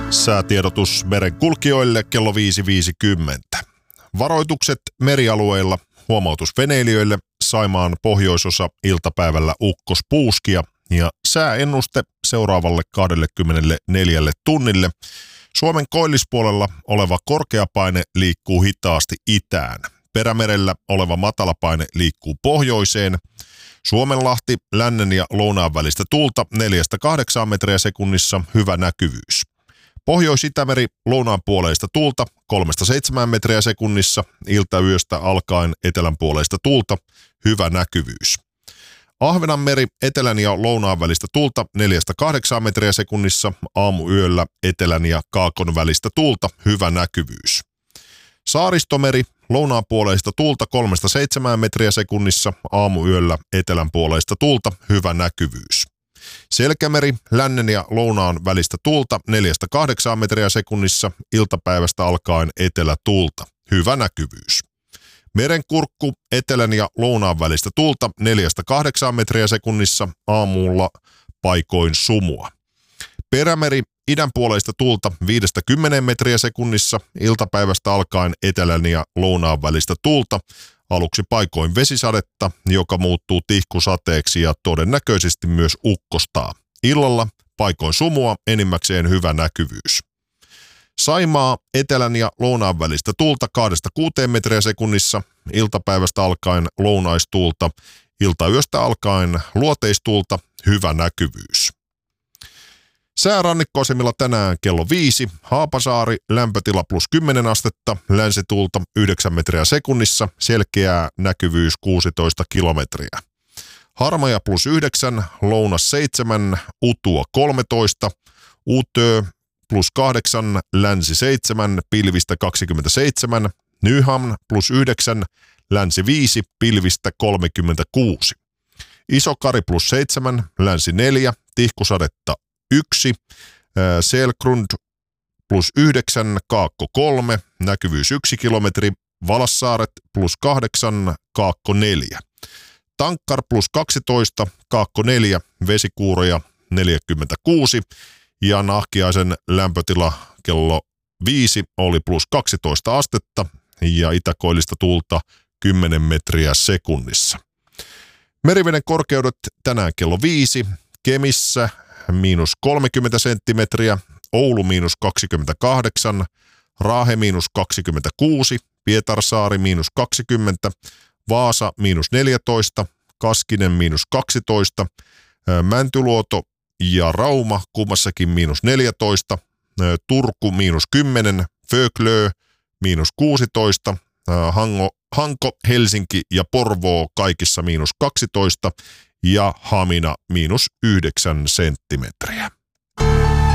Säätiedotus merenkulkijoille kello 5.50. Varoitukset merialueilla, huomautus veneilijöille, Saimaan pohjoisosa iltapäivällä ukkospuuskia ja sääennuste seuraavalle 24 tunnille. Suomen koillispuolella oleva korkeapaine liikkuu hitaasti itään. Perämerellä oleva matalapaine liikkuu pohjoiseen. Suomenlahti, lännen ja lounaan välistä tuulta 4-8 metriä sekunnissa, hyvä näkyvyys. Pohjois-Itämeri, lounaanpuoleista tuulta 3-7 metriä sekunnissa, iltayöstä alkaen etelänpuoleista tuulta, hyvä näkyvyys. Ahvenanmeri, etelän ja lounaan välistä tuulta 4-8 metriä sekunnissa, aamuyöllä etelän ja kaakon välistä tuulta, hyvä näkyvyys. Saaristomeri, lounaanpuoleista tuulta 3-7 metriä sekunnissa, aamuyöllä etelänpuoleista tuulta, hyvä näkyvyys. Selkämeri, lännen ja lounaan välistä tuulta 4-8 metriä sekunnissa, iltapäivästä alkaen etelätuulta, hyvä näkyvyys. Merenkurkku, etelän ja lounaan välistä tuulta 4-8 metriä sekunnissa, aamulla paikoin sumua. Perämeri, idänpuoleista tuulta 5-10 metriä sekunnissa, iltapäivästä alkaen etelän ja lounaan välistä tuulta, aluksi paikoin vesisadetta, joka muuttuu tihkusateeksi ja todennäköisesti myös ukkostaa. Illalla paikoin sumua, enimmäkseen hyvä näkyvyys. Saimaa, etelän ja lounaan välistä tuulta 2-6 metriä sekunnissa, iltapäivästä alkaen lounaistuulta, iltayöstä alkaen luoteistuulta, hyvä näkyvyys. Säärannikkoasemilla tänään kello 5, Haapasaari, lämpötila +10 astetta, länsituulta 9 metriä sekunnissa, selkeää näkyvyys 16 kilometriä. Harmaja +9, lounas 7, Utua 13, Utö +8, länsi 7, pilvistä 27, Nyhamn +9, länsi 5, pilvistä 36. Isokari +7, länsi 4, tihkusadetta 1, Selgrund +9, Kaakko 3, näkyvyys 1 kilometri, Valassaaret +8, Kaakko 4. Tankkar +12, Kaakko 4, vesikuuroja 46 ja Nahkiaisen lämpötila kello 5 oli +12 astetta ja itäkoillista tuulta 10 metriä sekunnissa. Meriveden korkeudet tänään kello 5, Kemissä -30 senttimetriä, Oulu -28, Raahe -26, Pietarsaari -20, Vaasa -14, Kaskinen -12, Mäntyluoto ja Rauma kummassakin -14, Turku -10, Föglö -16, Hanko, Helsinki ja Porvoo kaikissa -12 ja Hamina -9 senttimetriä.